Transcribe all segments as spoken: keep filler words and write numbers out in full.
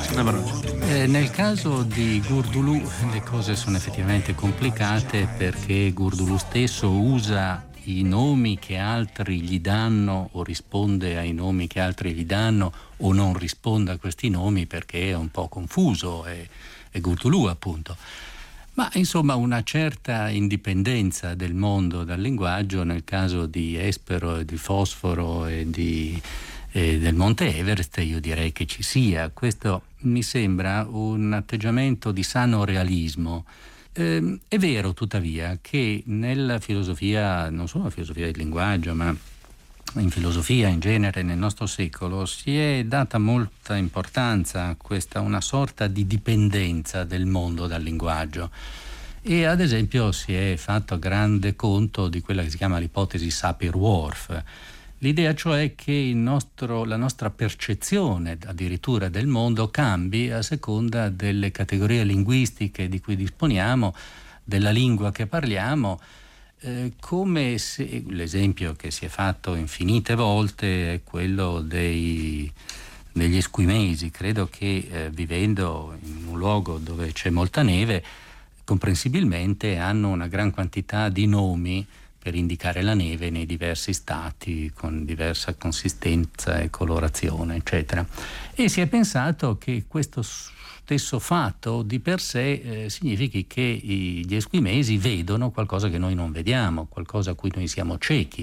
Eh, nel caso di Gurdulù le cose sono effettivamente complicate, perché Gurdulù stesso usa i nomi che altri gli danno o risponde ai nomi che altri gli danno o non risponde a questi nomi perché è un po' confuso, è, è Gurdulù appunto. Ma insomma una certa indipendenza del mondo dal linguaggio nel caso di Espero e di Fosforo e di, e del Monte Everest io direi che ci sia. Questo mi sembra un atteggiamento di sano realismo. Eh, è vero tuttavia che nella filosofia, non solo nella filosofia del linguaggio, ma in filosofia in genere nel nostro secolo si è data molta importanza a questa una sorta di dipendenza del mondo dal linguaggio, e ad esempio si è fatto grande conto di quella che si chiama l'ipotesi Sapir-Whorf, l'idea cioè che il nostro, la nostra percezione addirittura del mondo cambi a seconda delle categorie linguistiche di cui disponiamo, della lingua che parliamo. Eh, come se l'esempio che si è fatto infinite volte è quello dei, degli esquimesi. Credo che eh, vivendo in un luogo dove c'è molta neve, comprensibilmente hanno una gran quantità di nomi per indicare la neve nei diversi stati con diversa consistenza e colorazione, eccetera. E si è pensato che questo stesso fatto di per sé eh, significhi che i, gli esquimesi vedono qualcosa che noi non vediamo, qualcosa a cui noi siamo ciechi.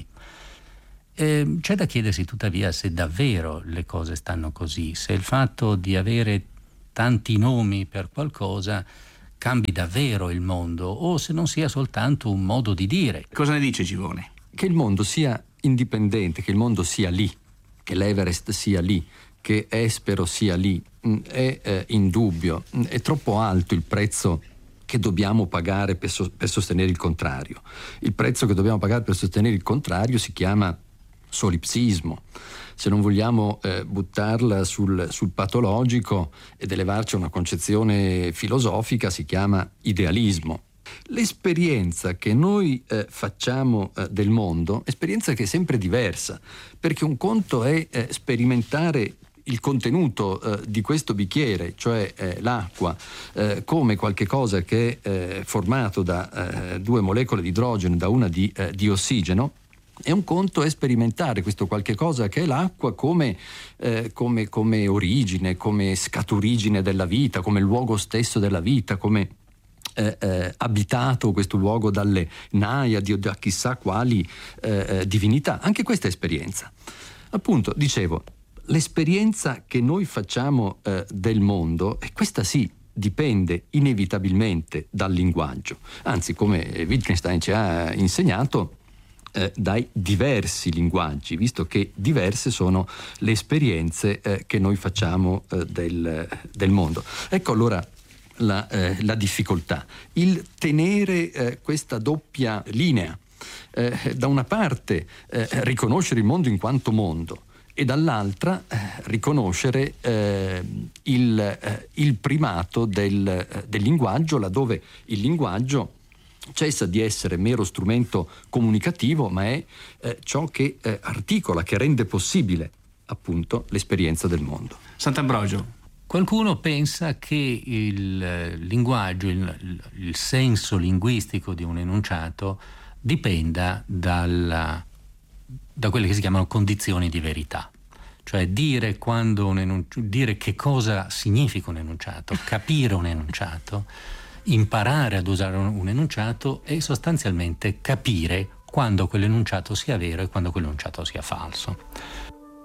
Eh, c'è da chiedersi tuttavia se davvero le cose stanno così, se il fatto di avere tanti nomi per qualcosa cambi davvero il mondo o se non sia soltanto un modo di dire. Cosa ne dice Givone? Che il mondo sia indipendente, che il mondo sia lì, che l'Everest sia lì, che Espero sia lì, è eh, indubbio. È troppo alto il prezzo che dobbiamo pagare per, so- per sostenere il contrario. Il prezzo che dobbiamo pagare per sostenere il contrario si chiama solipsismo. Se non vogliamo eh, buttarla sul, sul patologico ed elevarci a una concezione filosofica, si chiama idealismo. L'esperienza che noi eh, facciamo eh, del mondo è esperienza che è sempre diversa, perché un conto è eh, sperimentare il contenuto eh, di questo bicchiere, cioè eh, l'acqua, eh, come qualche cosa che è eh, formato da eh, due molecole di idrogeno e da una di, eh, di ossigeno, e un conto è sperimentare questo qualche cosa che è l'acqua come, eh, come, come origine, come scaturigine della vita, come luogo stesso della vita, come eh, eh, abitato questo luogo dalle naiadi o da chissà quali eh, divinità. Anche questa è esperienza. Appunto, dicevo, l'esperienza che noi facciamo eh, del mondo, e questa sì, dipende inevitabilmente dal linguaggio. Anzi, come Wittgenstein ci ha insegnato, Eh, dai diversi linguaggi, visto che diverse sono le esperienze eh, che noi facciamo eh, del, del mondo. Ecco allora la, eh, la difficoltà, il tenere eh, questa doppia linea, eh, da una parte eh, riconoscere il mondo in quanto mondo e dall'altra eh, riconoscere eh, il, eh, il primato del, eh, del linguaggio, laddove il linguaggio cessa di essere mero strumento comunicativo, ma è eh, ciò che eh, articola, che rende possibile appunto l'esperienza del mondo. Sant'Ambrogio. Qualcuno pensa che il linguaggio, il, il senso linguistico di un enunciato dipenda dalla, da quelle che si chiamano condizioni di verità. Cioè dire, quando un enunci- dire che cosa significa un enunciato, capire un enunciato, imparare ad usare un enunciato e sostanzialmente capire quando quell'enunciato sia vero e quando quell'enunciato sia falso.